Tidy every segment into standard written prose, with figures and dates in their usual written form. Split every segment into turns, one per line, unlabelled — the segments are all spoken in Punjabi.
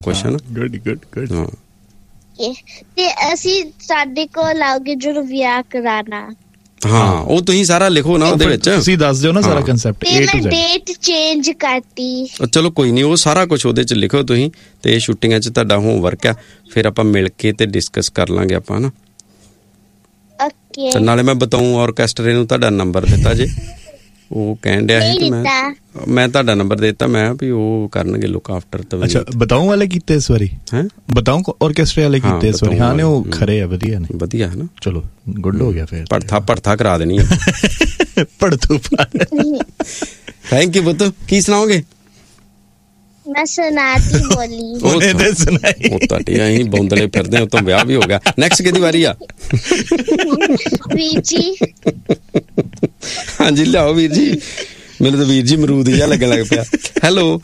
ਕੁਛ ਹੈ ਨਾ।
ਗੁੱਡ
ਹਾਂ
ਤੇ ਅਸੀਂ ਸਾਡੇ ਕੋਲ ਆਓਗੇ ਜਦੋਂ ਵਿਆਹ ਕਰਾਣਾ।
ਹਾਂ ਉਹ ਤੁਸੀਂ ਸਾਰਾ ਲਿਖੋ ਨਾ ਉਹਦੇ ਵਿੱਚ,
ਤੁਸੀਂ ਦੱਸ ਦਿਓ ਨਾ ਸਾਰਾ ਕਨਸੈਪਟ
ਤੇ ਮੈਂ ਡੇਟ ਚੇਂਜ ਕਰਤੀ।
ਚਲੋ ਕੋਈ ਨਹੀਂ, ਉਹ ਸਾਰਾ ਕੁਛ ਉਹਦੇ 'ਚ ਲਿਖੋ ਤੁਸੀਂ। ਤੇ ਸ਼ੂਟਿੰਗਾਂ 'ਚ ਤੁਹਾਡਾ ਹੋਮਵਰਕ ਆ, ਫਿਰ ਆਪਾਂ ਮਿਲ ਕੇ ਤੇ ਡਿਸਕਸ ਕਰ ਲਾਂਗੇ ਆਪਾਂ ਨਾ।
ਓਕੇ।
ਤੇ ਨਾਲੇ ਮੈਂ ਬਤਾਊਂ ਆਰਕੈਸਟਰੇ ਨੂੰ ਤੁਹਾਡਾ ਨੰਬਰ ਦਿੱਤਾ ਜੇ, ਉਹ ਕਹਿਣ ਡਿਆ ਸੀ ਕਿ ਮੈਂ ਤੁਹਾਡਾ ਨੰਬਰ ਦਿੱਤਾ, ਮੈਂ ਵੀ ਉਹ ਕਰਨਗੇ ਲੁੱਕ ਆਫਟਰ।
ਅੱਛਾ ਬਤਾਊਂ ਵਾਲੇ ਕੀਤੇ ਇਸ ਵਾਰੀ? ਹੈ ਬਤਾਊਂ ਆਰਕੈਸਟਰੇ ਵਾਲੇ ਕੀਤੇ ਇਸ ਵਾਰੀ? ਹਾਂ ਨੇ ਉਹ ਖਰੇ ਆ, ਵਧੀਆ ਨੇ, ਵਧੀਆ ਹੈ ਨਾ। ਚਲੋ ਗੁੱਡ ਹੋ ਗਿਆ ਫਿਰ।
ਪੜਥਾ ਕਰਾ ਦੇਣੀ ਆ
ਪੜਥੂ।
ਥੈਂਕ ਯੂ ਪੁੱਤ। ਕੀ ਸੁਣਾਓਗੇ?
ਮੈਂ ਸੁਣਾਤੀ ਬੋਲੀ।
ਉਹਨੇ ਸੁਣਾਈ।
ਉਹ ਤੁਹਾਡੀ ਅਸੀਂ ਬੌਂਦਲੇ ਫਿਰਦੇ ਹਾਂ, ਉਤੋਂ ਵਿਆਹ ਵੀ ਹੋ ਗਿਆ। ਨੈਕਸਟ ਕਿਹਦੀ ਵਾਰੀ ਆ?
ਵੀਰ ਜੀ।
ਹਾਂਜੀ ਲਿਆਓ ਵੀਰ ਜੀ। ਮੈਨੂੰ ਤਾਂ ਵੀਰ ਜੀ ਅਮਰੂਦ ਜਿਹਾ ਲੱਗਣ ਲੱਗ ਪਿਆ। ਹੈਲੋ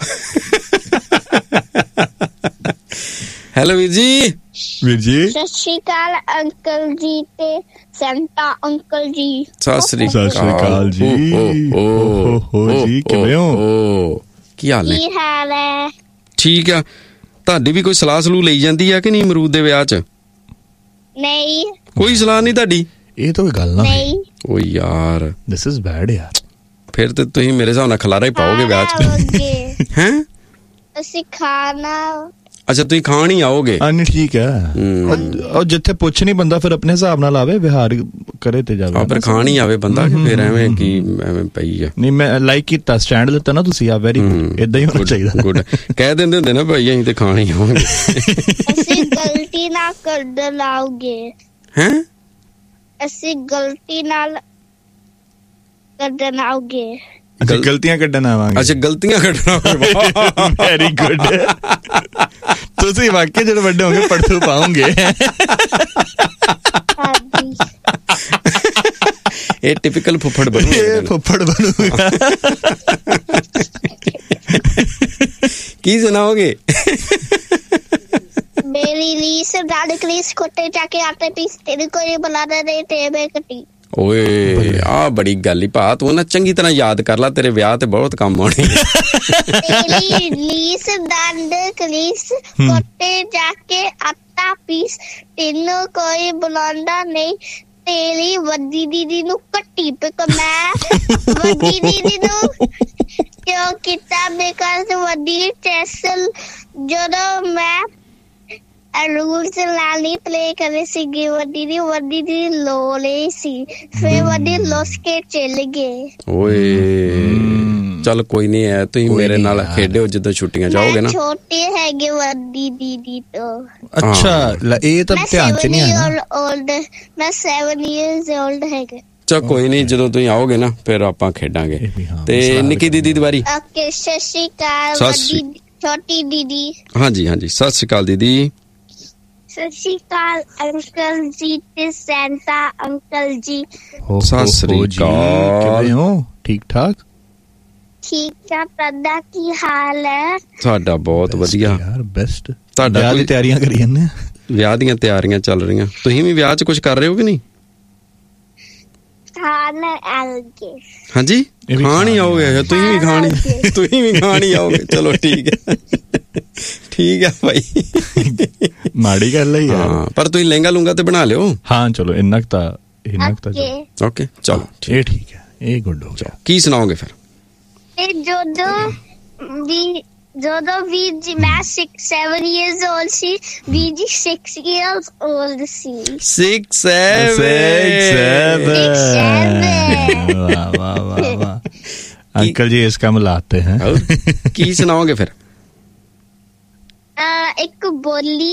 ਹੈਲੋ ਵੀਰ ਜੀ।
ਵੀਰ ਜੀ
ਸਤਿ ਸ਼੍ਰੀ ਅਕਾਲ ਅੰਕਲ ਜੀ ਤੇ ਸੈਂਟਾ ਅੰਕਲ ਜੀ।
ਸਤਿ ਸ਼੍ਰੀ
ਅਕਾਲ ਜੀ। ਓ ਜੀ ਕਿਵੇਂ ਹੋ? ਕੀ ਹਾਲ
ਕੀ ਹਾਲ ਹੈ?
ਠੀਕ ਆ। ਤੁਹਾਡੀ ਵੀ ਕੋਈ ਸਲਾਹ ਸਲੂਹ ਲਈ ਜਾਂਦੀ ਆ ਕਿ ਨਹੀਂ ਅਮਰੂਦ ਦੇ ਵਿਆਹ 'ਚ?
ਨਹੀਂ
ਕੋਈ ਸਲਾਹ ਨਹੀਂ ਤੁਹਾਡੀ?
ਇਹ ਤਾਂ ਗੱਲ ਨਾ।
ਨਹੀਂ
ਓ ਯਾਰ
ਦਿਸ ਇਜ਼ ਬੈਡ ਯਾਰ।
ਫਿਰ ਤੇ ਤੁਸੀਂ ਮੇਰੇ ਹਿਸਾਬ ਨਾਲ ਖਲਾਰਾ ਹੀ ਪਾਓਗੇ ਵਿਆਹ 'ਚ। ਹੈਂ?
ਅਸੀਂ ਖਾਣਾ।
ਅੱਛਾ ਤੁਸੀਂ ਖਾਣ ਹੀ ਆਓਗੇ?
ਨਹੀਂ ਠੀਕ ਹੈ। ਉਹ ਜਿੱਥੇ ਪੁੱਛ ਨਹੀਂ ਬੰਦਾ ਫਿਰ ਆਪਣੇ ਹਿਸਾਬ ਨਾਲ ਆਵੇ, ਵਿਹਾਰ ਕਰੇ ਤੇ ਜਾਵੇ।
ਫਿਰ ਖਾਣ ਹੀ ਆਵੇ ਬੰਦਾ, ਕਿ ਫਿਰ ਐਵੇਂ ਕੀ ਐਵੇਂ ਪਈ ਆ।
ਨਹੀਂ ਮੈਂ ਲਾਈਕ ਕੀਤਾ, ਸਟੈਂਡ ਦਿੱਤਾ ਨਾ ਤੁਸੀਂ। ਆ ਵੈਰੀ ਗੁੱਡ, ਏਦਾਂ ਹੀ ਹੋਣਾ ਚਾਹੀਦਾ।
ਗੁੱਡ ਕਹਿ ਦਿੰਦੇ ਹੁੰਦੇ ਨਾ ਭਾਈ ਅਸੀਂ ਤੇ ਖਾਣ ਹੀ ਆਵਾਂਗੇ।
ਅਸੀਂ ਗਲਤੀ ਨਾ ਕੱਢਣ ਆਓਗੇ।
ਹੈਂ? ਅਸੀਂ
ਗਲਤੀ ਨਾਲ ਕੱਢਣ ਆਓਗੇ।
ਗਲਤੀਆਂ ਕੱਢਣ ਆਵਾਂਗੇ।
ਅੱਛਾ ਗਲਤੀਆਂ ਕੱਢਣ।
Very good. ਤੁਸੀਂ ਵਾਕਈ ਜਦੋਂ ਵੱਡੇ ਹੋਗੇ ਪੜਥੂ ਪਾਉਂਗੇ।
ਇਹ ਟਿਪੀਕਲ ਫੁੱਫੜ ਬਣੂਗਾ।
ਫੁੱਫੜ ਬਣੂਗਾ।
ਕੀ ਸੁਣਾਓਗੇ?
ਮੇਰੀ ਲੀਸ ਡਾਡ ਕਲੀਸ ਕੋਟੇ ਜਾ ਕੇ ਆਟੇ ਪੀਸ ਤੇਰੇ ਕੋਈ ਬੁਲਾਦਾ ਦੇ ਟੇਬੇ ਕੱਟੀ।
ਓਏ ਆ ਬੜੀ ਗੱਲ ਹੀ ਭਾ, ਤੂੰ ਨਾ ਚੰਗੀ ਤਰ੍ਹਾਂ ਯਾਦ ਕਰ ਲੈ, ਤੇਰੇ ਵਿਆਹ ਤੇ ਬਹੁਤ ਕੰਮ ਆਉਣੇ।
ਤੇਰੀ ਲੀਸ ਡਾਡ ਕਲੀਸ ਕੋਟੇ ਜਾ ਕੇ ਆਟਾ ਪੀਸ ਤੈਨੂੰ ਕੋਈ ਬੁਲਾਉਂਦਾ ਨਹੀਂ। ਤੇਰੀ ਵੱਡੀ ਦੀਦੀ ਨੂੰ ਕੱਟੀ ਪਿਕ। ਮੈਂ ਵੱਡੀ ਦੀਦੀ ਨੂੰ ਕਿਉਂ ਕੀਤਾ? ਬਿਕਾਜ਼ ਵੱਡੀ ਟੈਸਲ ਜਦੋਂ ਮੈਂ ਰੂਲਸ ਨਾਲ ਨਹੀਂ ਪਲੇ ਕਰੇ ਸੀਗੇ, ਵੱਡੀ ਦੀ ਲੋ ਲਈ ਸੀ, ਫਿਰ ਵੱਡੀ ਲੁੱਸ ਕੇ ਚਲੇ ਗਏ।
ਓਏ ਚੱਲ ਕੋਈ ਨਹੀਂ ਹੈ, ਤੁਸੀਂ ਮੇਰੇ ਨਾਲ ਖੇਡਿਓ ਜਦੋਂ ਛੁੱਟੀਆਂ ਜਾਓਗੇ ਨਾ।
ਛੋਟੇ ਹੈਗੇ ਵੱਡੀ ਦੀਦੀ ਤੋਂ।
ਅੱਛਾ ਇਹ ਤਾਂ ਧਿਆਨ ਚ ਨਹੀਂ ਆਇਆ।
ਮੈਂ 7 years old ਹੈਗਾ।
ਚਲ ਕੋਈ ਨਹੀਂ, ਜਦੋਂ ਤੁਸੀਂ ਆਓਗੇ ਨਾ ਫਿਰ ਆਪਾਂ ਖੇਡਾਂਗੇ। ਤੇ ਨਿੱਕੀ ਦੀਦੀ ਦੀ ਵਾਰੀ।
ਓਕੇ ਸਤਿ ਸ਼੍ਰੀ ਅਕਾਲ ਛੋਟੀ ਦੀਦੀ।
ਹਾਂਜੀ ਹਾਂਜੀ ਸਤਿ ਸ਼੍ਰੀ ਅਕਾਲ ਦੀਦੀ।
ਸਤਿ ਸ਼੍ਰੀ ਅਕਾਲ ਅੰਕਲ ਜੀ ਤੇ ਸੈਂਟਾ ਅੰਕਲ ਜੀ।
ਸਤਿ ਸ਼੍ਰੀ ਅਕਾਲ।
ਕਿਵੇਂ ਹੋ? ਠੀਕ ਠਾਕ?
ਠੀਕ ਆ। ਤੁਹਾਡਾ ਕੀ ਹਾਲ ਹੈ?
ਸਾਡਾ ਬਹੁਤ ਵਧੀਆ
ਯਾਰ, ਬੈਸਟ।
ਤੁਹਾਡਾ
ਵਿਆਹ ਦੀ ਤਿਆਰੀਆਂ ਕਰੀ ਜਾਂਦੇ ਆ।
ਵਿਆਹ ਦੀਆਂ ਤਿਆਰੀਆਂ ਚੱਲ ਰਹੀਆਂ। ਤੁਸੀਂ ਵੀ ਵਿਆਹ 'ਚ ਕੁਝ ਕਰ ਰਹੇ ਹੋ ਕਿ ਨਹੀਂ?
ਖਾਣਾ ਆਓਗੇ?
ਹਾਂਜੀ ਖਾਣ ਹੀ ਆਓਗੇ। ਤੁਸੀਂ ਵੀ ਖਾਣ ਹੀ ਆਓਗੇ। ਚਲੋ ਠੀਕ ਹੈ ਠੀਕ ਹੈ ਭਾਈ।
ਮਾੜੀ ਗੱਲ ਹੈ ਯਾਰ।
ਪਰ ਤੁਸੀਂ ਲਹਿੰਗਾ ਲੂੰਗਾ ਤੇ ਬਣਾ ਲਿਓ।
ਹਾਂ ਚਲੋ ਇੰਨਾ ਕੁ ਤਾਂ
ਓਕੇ ਚਲੋ
ਇਹ ਠੀਕ ਹੈ। ਇਹ ਗੁੱਡ ਹੋ ਗਿਆ।
ਕੀ ਸੁਣਾਓਗੇ ਫਿਰ?
ਜਦੋਂ ਵੀਰ ਜੀ ਮੈਂ 7 years old ਸੀ, ਵੀਰ ਜੀ 6 years old ਸੀ।
6
ਵਾਹ ਅੰਕਲ ਜੀ ਇਸ ਕੰਮ ਲਾਤੇ ਹੈ।
ਕੀ ਸੁਣਾਓਗੇ ਫਿਰ?
ਇੱਕ ਬੋਲੀ।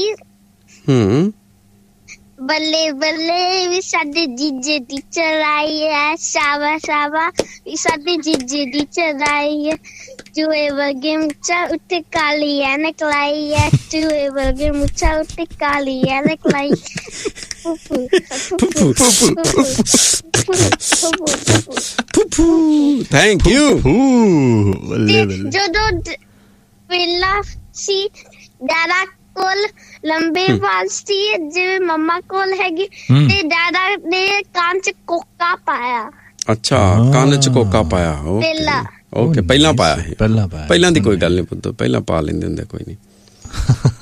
ਬੱਲੇ ਬੱਲੇ ਵੀ ਸਾਡੇ ਜੀਜੇ ਦੀ ਚੜਾਈ ਹੈ, ਸ਼ਾਵਾ ਸ਼ਾਵਾ ਵੀ ਸਾਡੇ ਜੀਜੇ ਦੀ ਚੜਾਈ ਹੈ। ਚੂਹੇ ਵਰਗੇ ਮੁੱਛਾਂ ਉੱਤੇ ਕਾਲੀ ਐਨਕ ਲਾਈ ਹੈ, ਚੂਹੇ ਵਰਗੇ ਮੁੱਛਾਂ ਉੱਤੇ ਕਾਲੀ ਐਨਕ ਲਾਈ।
Thank you.
ਜਦੋਂ ਪਹਿਲਾਂ ਸੀ ਡਾਡਾ ਕੋਲ ਲੰਬੇ ਵਾਲ ਸੀ ਜਿਵੇਂ ਮੰਮਾ ਕੋਲ ਹੈਗੀ, ਤੇ ਡਾਡਾ ਨੇ ਕੰਨ 'ਚ ਕੋਕਾ ਪਾਇਆ।
ਅੱਛਾ ਕੰਨ 'ਚ ਕੋਕਾ ਪਾਇਆ। ਓਕੇ ਪਹਿਲਾਂ ਪਾਇਆ। ਪਹਿਲਾਂ ਦੀ ਕੋਈ ਗੱਲ ਨਹੀਂ ਪੁੱਤ, ਪਹਿਲਾਂ ਪਾ ਲੈਂਦੇ ਹੁੰਦੇ, ਕੋਈ ਨਹੀਂ।